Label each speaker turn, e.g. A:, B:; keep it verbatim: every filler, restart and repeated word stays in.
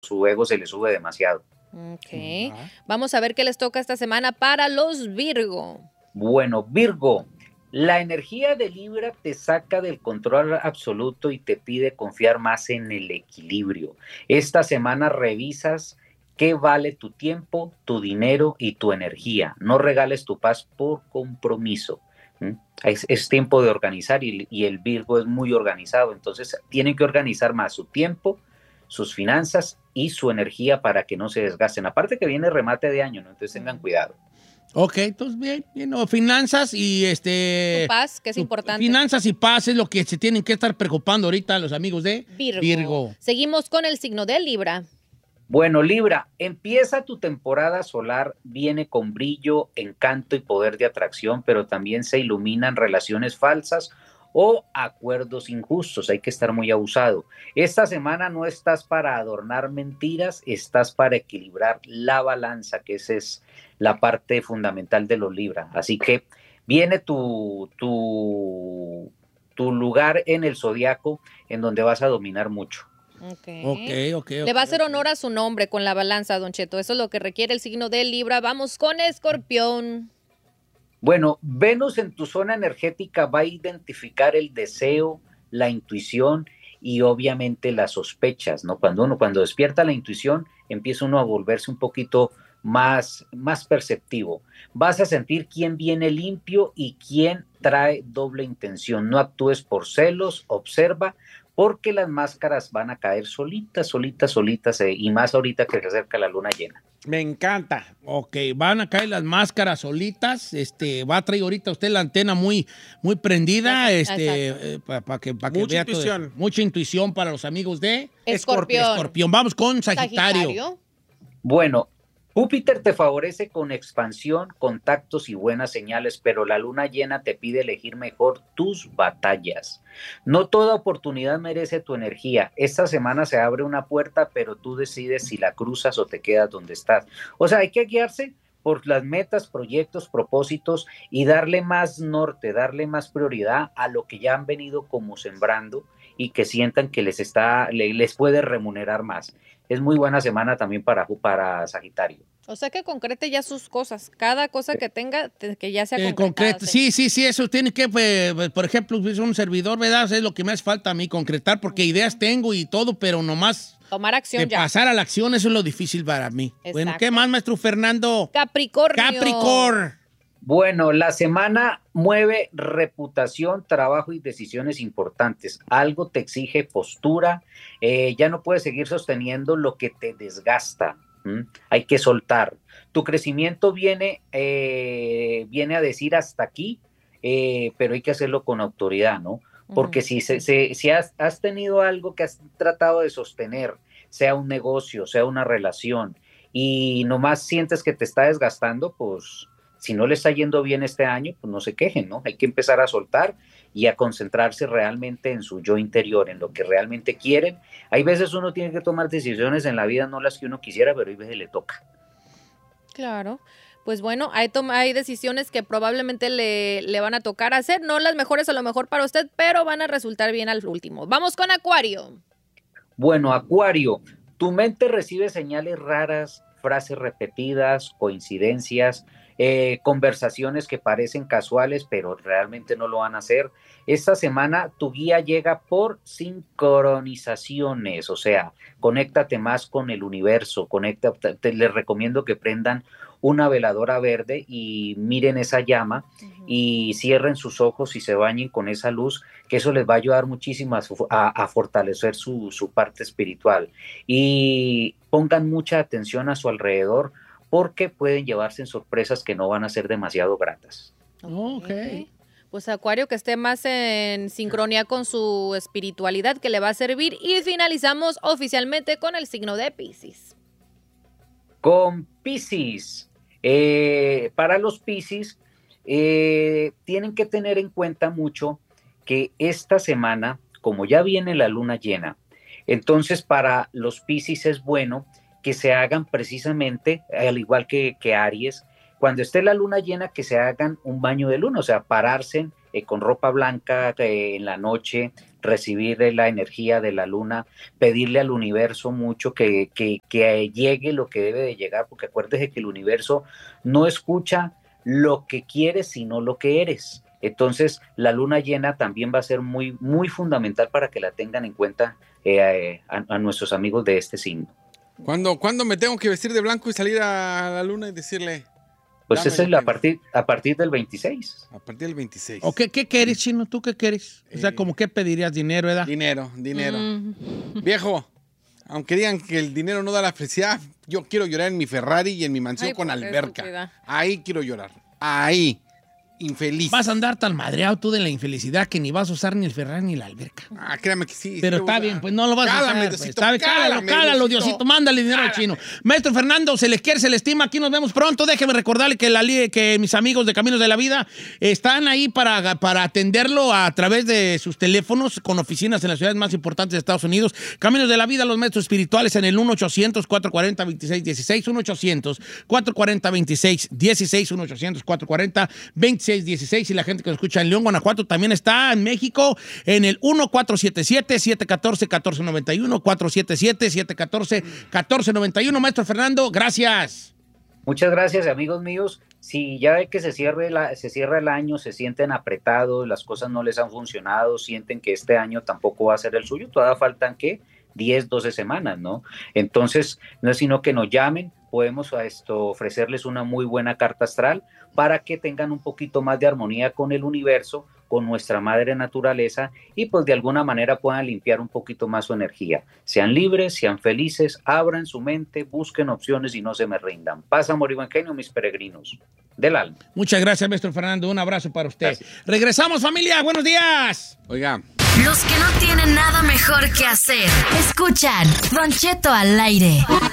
A: su ego se le sube demasiado.
B: Ok. Uh-huh. Vamos a ver qué les toca esta semana para los Virgo.
A: Bueno, Virgo, la energía de Libra te saca del control absoluto y te pide confiar más en el equilibrio. Esta semana revisas qué vale tu tiempo, tu dinero y tu energía. No regales tu paz por compromiso. ¿Mm? Es, es tiempo de organizar y, y el Virgo es muy organizado, entonces tienen que organizar más su tiempo, sus finanzas y su energía para que no se desgasten. Aparte que viene remate de año, ¿no? Entonces tengan cuidado.
C: Ok, entonces bien, bien no, finanzas y este...
B: Tu paz, que es importante.
C: Finanzas y paz es lo que se tienen que estar preocupando ahorita los amigos de
B: Virgo.
C: Virgo.
B: Seguimos con el signo de Libra.
A: Bueno, Libra, empieza tu temporada solar, viene con brillo, encanto y poder de atracción, pero también se iluminan relaciones falsas o acuerdos injustos, hay que estar muy abusado. Esta semana no estás para adornar mentiras, estás para equilibrar la balanza, que esa es la parte fundamental de los Libra. Así que viene tu, tu, tu lugar en el zodiaco en donde vas a dominar mucho.
B: Okay.
C: Okay, okay,
B: Le va a hacer
C: okay.
B: honor a su nombre con la balanza, Don Cheto. Eso es lo que requiere el signo de Libra. Vamos con Escorpión.
A: Bueno, Venus en tu zona energética va a identificar el deseo, la intuición y obviamente las sospechas, ¿no? Cuando uno, cuando despierta la intuición, empieza uno a volverse un poquito más, más perceptivo. Vas a sentir quién viene limpio y quién trae doble intención. No actúes por celos, observa, porque las máscaras van a caer solitas, solitas, solitas, eh, y más ahorita que se acerca la luna llena.
C: Me encanta. Ok, van a caer las máscaras solitas. Este, va a traer ahorita usted la antena muy, muy prendida, este, eh, para pa que, pa que
D: mucha
C: vea
D: intuición.
C: Todo, mucha intuición para los amigos de
B: Escorpión.
C: Escorpión. Vamos con Sagitario.
B: Sagitario.
A: Bueno, Júpiter te favorece con expansión, contactos y buenas señales, pero la luna llena te pide elegir mejor tus batallas. No toda oportunidad merece tu energía. Esta semana se abre una puerta, pero tú decides si la cruzas o te quedas donde estás. O sea, hay que guiarse por las metas, proyectos, propósitos y darle más norte, darle más prioridad a lo que ya han venido como sembrando y que sientan que les está, les puede remunerar más. Es muy buena semana también para, para Sagitario.
B: O sea que concrete ya sus cosas, cada cosa que tenga, que ya sea
C: eh,
B: concretada.
C: Concreta. Sí, sí, sí, eso tiene que, pues, por ejemplo, es un servidor, ¿verdad? Es lo que me hace falta a mí, concretar, porque uh-huh. ideas tengo y todo, pero nomás...
B: Tomar acción
C: de
B: ya.
C: pasar a la acción, eso es lo difícil para mí. Exacto. Bueno, ¿qué más, maestro Fernando?
B: Capricornio.
C: Capricornio.
A: Bueno, la semana mueve reputación, trabajo y decisiones importantes. Algo te exige postura, eh, ya no puedes seguir sosteniendo lo que te desgasta. ¿Mm? Hay que soltar. Tu crecimiento viene, eh, viene a decir hasta aquí, eh, pero hay que hacerlo con autoridad, ¿no? Porque uh-huh. si, se, se, si has, has tenido algo que has tratado de sostener, sea un negocio, sea una relación, y nomás sientes que te está desgastando, pues... Si no le está yendo bien este año, pues no se quejen, ¿no? Hay que empezar a soltar y a concentrarse realmente en su yo interior, en lo que realmente quieren. Hay veces uno tiene que tomar decisiones en la vida, no las que uno quisiera, pero hay veces le toca.
B: Claro. Pues bueno, hay, toma, hay decisiones que probablemente le, le van a tocar hacer, no las mejores a lo mejor para usted, pero van a resultar bien al último. Vamos con Acuario.
A: Bueno, Acuario, tu mente recibe señales raras, frases repetidas, coincidencias, Eh, conversaciones que parecen casuales, pero realmente no lo van a hacer. Esta semana tu guía llega por sincronizaciones, o sea, conéctate más con el universo, conéctate, te, les recomiendo que prendan una veladora verde y miren esa llama uh-huh. y cierren sus ojos y se bañen con esa luz, que eso les va a ayudar muchísimo a, su, a, a fortalecer su, su parte espiritual. Y pongan mucha atención a su alrededor, porque pueden llevarse en sorpresas que no van a ser demasiado gratas.
C: Ok.
B: Pues Acuario, que esté más en sincronía con su espiritualidad, que le va a servir. Y finalizamos oficialmente con el signo de Piscis.
A: Con Piscis, eh, para los Piscis, eh, tienen que tener en cuenta mucho que esta semana, como ya viene la luna llena, entonces para los Piscis es bueno que se hagan precisamente, al igual que, que Aries, cuando esté la luna llena, que se hagan un baño de luna, o sea, pararse eh, con ropa blanca eh, en la noche, recibir eh, la energía de la luna, pedirle al universo mucho que, que, que llegue lo que debe de llegar, porque acuérdese que el universo no escucha lo que quieres, sino lo que eres. Entonces, la luna llena también va a ser muy, muy fundamental para que la tengan en cuenta eh, a, a nuestros amigos de este signo.
D: ¿Cuándo, ¿Cuándo me tengo que vestir de blanco y salir a la luna y decirle?
A: Pues eso es la partir, a partir del veintiséis.
D: A partir del veintiséis.
C: ¿O qué, qué quieres, Chino? ¿Tú qué quieres? O sea,
D: Eh,
C: ¿como qué pedirías? ¿Dinero, edad?
D: Dinero, dinero.
B: Mm.
D: Viejo, aunque digan que el dinero no da la felicidad, yo quiero llorar en mi Ferrari y en mi mansión
B: Ay,
D: con
B: qué
D: alberca.
B: estúpida.
D: Ahí quiero llorar. Ahí. Infeliz.
C: Vas a andar tan madreado tú de la infelicidad que ni vas a usar ni el Ferrari ni la alberca.
D: Ah, créame que sí.
C: Pero
D: sí,
C: está
D: o sea,
C: bien, pues no lo vas a
D: cálame,
C: usar. Pues,
D: Diosito,
C: está bien, cálalo,
D: cálame,
C: cálalo,
D: Diosito.
C: Diosito, mándale dinero al Chino. Maestro Fernando, se les quiere, se les estima, aquí nos vemos pronto. Déjeme recordarle que, la, li- que mis amigos de Caminos de la Vida están ahí para, para atenderlo a través de sus teléfonos con oficinas en las ciudades más importantes de Estados Unidos. Caminos de la Vida, los maestros espirituales en el uno ochocientos, cuatro cuatro cero, dos seis uno seis, uno ochocientos, cuatro cuatro cero, dos seis uno seis, uno ochocientos, cuatro cuatro cero, dos seis uno seis, y la gente que nos escucha en León, Guanajuato, también está en México en el uno cuatro siete siete, siete uno cuatro, uno cuatro nueve uno, cuatro siete siete, siete uno cuatro, uno cuatro nueve uno. Maestro Fernando, gracias.
A: Muchas gracias, amigos míos. Si ya ve que se, cierre la, se cierra el año, se sienten apretados, las cosas no les han funcionado, sienten que este año tampoco va a ser el suyo, todavía faltan, ¿qué? diez, doce semanas, ¿no? Entonces, no es sino que nos llamen, podemos a esto ofrecerles una muy buena carta astral para que tengan un poquito más de armonía con el universo, con nuestra madre naturaleza, y pues de alguna manera puedan limpiar un poquito más su energía. Sean libres, sean felices, abran su mente, busquen opciones y no se me rindan. Paz, amor y buen genio, mis peregrinos del alma.
C: Muchas gracias, maestro Fernando. Un abrazo para usted.
A: Gracias.
C: Regresamos, familia. Buenos días.
D: Oiga.
E: Los que no tienen nada mejor que hacer, escuchan Don Cheto al aire.